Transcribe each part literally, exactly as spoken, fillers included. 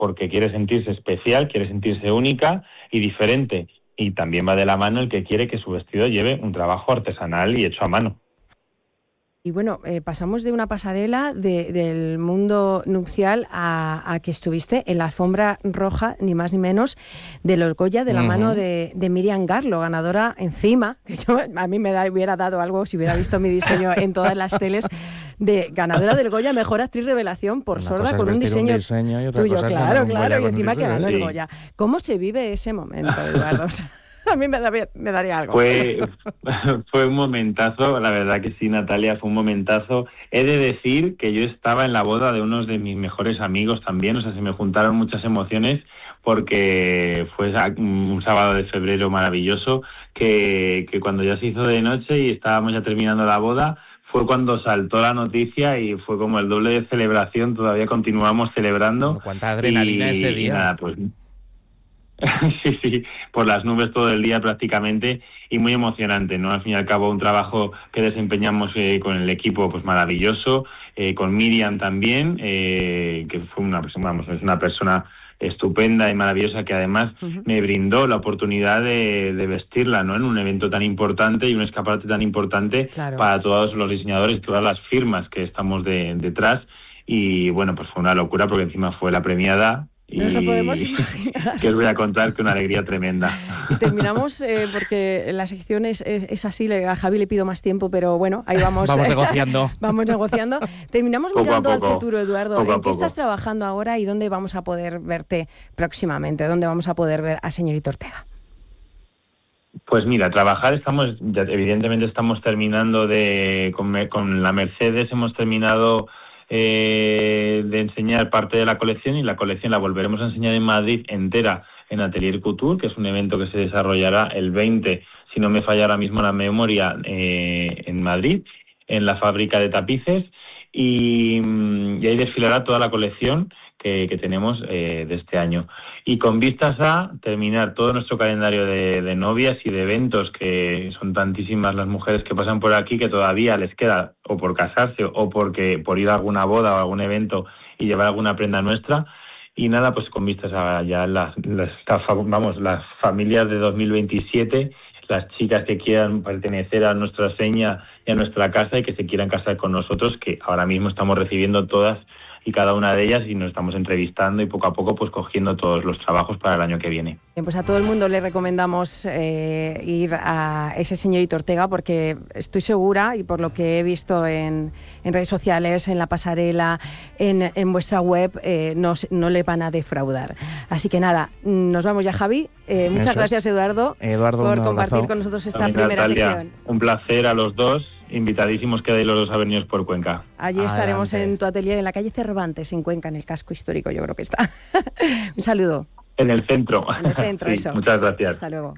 porque quiere sentirse especial, quiere sentirse única y diferente. Y también va de la mano el que quiere que su vestido lleve un trabajo artesanal y hecho a mano. Y bueno, eh, pasamos de una pasarela de, del mundo nupcial a, a que estuviste en la alfombra roja, ni más ni menos, de los Goya, de la uh-huh. mano de, de Miriam Garlo, ganadora encima, que yo, a mí me da, hubiera dado algo si hubiera visto mi diseño en todas las teles, de ganadora del Goya, mejor actriz revelación por una sorda, con un diseño, un diseño y otra tuyo, cosa es claro, un claro, y encima que ganó sí. el Goya. ¿Cómo se vive ese momento, Eduardo? A mí me, da, me daría algo. Fue, fue un momentazo, la verdad que sí, Natalia, fue un momentazo. He de decir que yo estaba en la boda de unos de mis mejores amigos también, o sea, se me juntaron muchas emociones porque fue un sábado de febrero maravilloso, que, que cuando ya se hizo de noche y estábamos ya terminando la boda, fue cuando saltó la noticia y fue como el doble de celebración, todavía continuamos celebrando. ¿Cuánta adrenalina y, ese día? Y nada, pues... sí, sí, por las nubes todo el día prácticamente y muy emocionante, ¿no? Al fin y al cabo un trabajo que desempeñamos eh, con el equipo pues maravilloso, eh, con Miriam también, eh, que fue una, vamos, es una persona estupenda y maravillosa que además uh-huh. me brindó la oportunidad de, de vestirla, ¿no? En un evento tan importante y un escaparate tan importante claro. para todos los diseñadores y todas las firmas que estamos de, detrás y bueno, pues fue una locura porque encima fue la premiada. Y nos lo podemos imaginar. Que os voy a contar que una alegría tremenda. Y terminamos, eh, porque la sección es, es, es así, a Javi le pido más tiempo, pero bueno, ahí vamos. Vamos negociando. Vamos negociando. Terminamos poco mirando al poco. futuro, Eduardo. Poco ¿En qué estás trabajando ahora y dónde vamos a poder verte próximamente? ¿Dónde vamos a poder ver a señorita Ortega? Pues mira, trabajar estamos, ya, evidentemente estamos terminando de con, con la Mercedes, hemos terminado... Eh, de enseñar parte de la colección y la colección la volveremos a enseñar en Madrid entera en Atelier Couture, que es un evento que se desarrollará el veinte, si no me falla ahora mismo la memoria, eh, en Madrid, en la fábrica de tapices y, y ahí desfilará toda la colección que, que tenemos eh, de este año. Y con vistas a terminar todo nuestro calendario de, de novias y de eventos, que son tantísimas las mujeres que pasan por aquí que todavía les queda o por casarse o porque por ir a alguna boda o a algún evento y llevar alguna prenda nuestra. Y nada, pues con vistas a ya las, las, vamos, las familias de dos mil veintisiete, las chicas que quieran pertenecer a nuestra seña y a nuestra casa y que se quieran casar con nosotros, que ahora mismo estamos recibiendo todas y cada una de ellas y nos estamos entrevistando y poco a poco pues cogiendo todos los trabajos para el año que viene. Bien, pues a todo el mundo le recomendamos eh, ir a ese señorita Ortega porque estoy segura y por lo que he visto en, en redes sociales, en la pasarela, en, en vuestra web, eh, no, no le van a defraudar. Así que nada, nos vamos ya, Javi. Eh, muchas Eso gracias, es. Eduardo, Eduardo, por un compartir abrazo. con nosotros esta También, primera Natalia, sección. Un placer a los dos. Invitadísimos quedáis los dos a venir por Cuenca. Allí estaremos en tu atelier en la calle Cervantes, en Cuenca, en el casco histórico, yo creo que está. Un saludo. En el centro. En el centro, sí, eso. Muchas gracias. Hasta luego.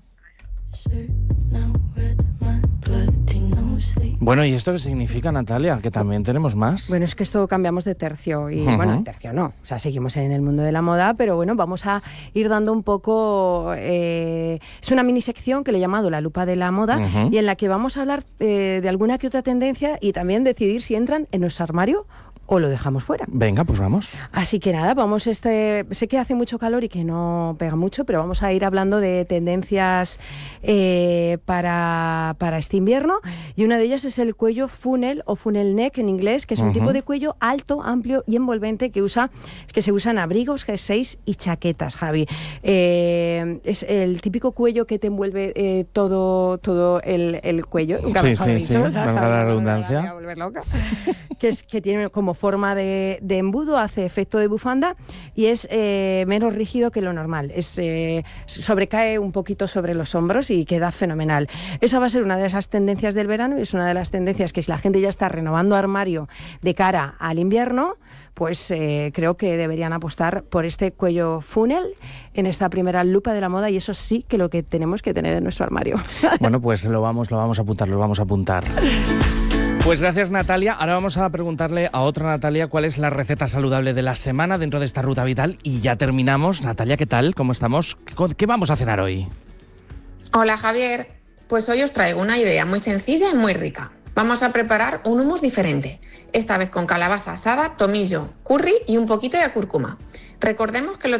Bueno, ¿y esto qué significa, Natalia? Que también tenemos más. Bueno, es que esto cambiamos de tercio y, uh-huh. bueno, de tercio no, o sea, seguimos en el mundo de la moda, pero bueno, vamos a ir dando un poco, eh, es una mini sección que le he llamado La Lupa de la Moda uh-huh. y en la que vamos a hablar eh, de alguna que otra tendencia y también decidir si entran en nuestro armario o lo dejamos fuera. Venga, pues vamos. Así que nada, vamos, este, sé que hace mucho calor y que no pega mucho, pero vamos a ir hablando de tendencias eh, para, para este invierno y una de ellas es el cuello funnel o funnel neck en inglés, que es un uh-huh. tipo de cuello alto, amplio y envolvente que usa que se usa en abrigos, jerseys y chaquetas, Javi. Eh, es el típico cuello que te envuelve eh, todo, todo el, el cuello. Sí, sí, sí, valga la redundancia. Que, es, que tiene como forma de, de embudo, hace efecto de bufanda y es eh, menos rígido que lo normal. Es, eh, sobrecae un poquito sobre los hombros y queda fenomenal. Esa va a ser una de esas tendencias del verano y es una de las tendencias que si la gente ya está renovando armario de cara al invierno, pues eh, creo que deberían apostar por este cuello funnel en esta primera lupa de la moda y eso sí que lo que tenemos que tener en nuestro armario. Bueno, pues lo vamos, lo vamos a apuntar, lo vamos a apuntar. Pues gracias, Natalia. Ahora vamos a preguntarle a otra Natalia cuál es la receta saludable de la semana dentro de esta ruta vital y ya terminamos. Natalia, ¿qué tal? ¿Cómo estamos? ¿Qué vamos a cenar hoy? Hola, Javier. Pues hoy os traigo una idea muy sencilla y muy rica. Vamos a preparar un hummus diferente, esta vez con calabaza asada, tomillo, curry y un poquito de cúrcuma. Recordemos que lo